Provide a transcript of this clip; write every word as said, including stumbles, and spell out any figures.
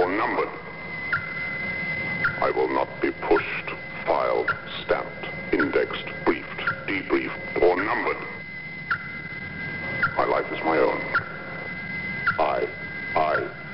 or numbered. I will not be pushed, filed, stamped, indexed, briefed, debriefed, or numbered. My life is my own. I, I,